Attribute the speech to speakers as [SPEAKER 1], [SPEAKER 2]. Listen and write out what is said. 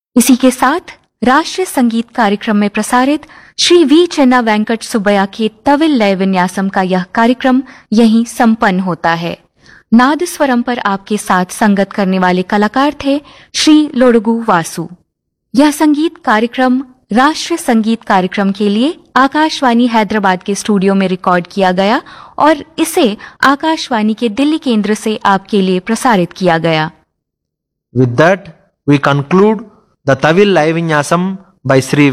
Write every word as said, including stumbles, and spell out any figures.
[SPEAKER 1] इसी के साथ राष्ट्रीय संगीत कार्यक्रम में प्रसारित श्री वी चन्ना वेंकट सुब्बैया के तविल लय विन्यासम का यह कार्यक्रम यहीं संपन्न होता है। नाद स्वरम पर आपके साथ संगत करने वाले कलाकार थे श्री लोडगु वासु। यह संगीत कार्यक्रम राष्ट्रीय संगीत कार्यक्रम के लिए आकाशवाणी हैदराबाद के स्टूडियो में रिकॉर्ड किया गया और इसे आकाशवाणी के दिल्ली केंद्र से आपके लिए प्रसारित किया गया।
[SPEAKER 2] With that, we conclude the Tavil Live Vinyasam by Sri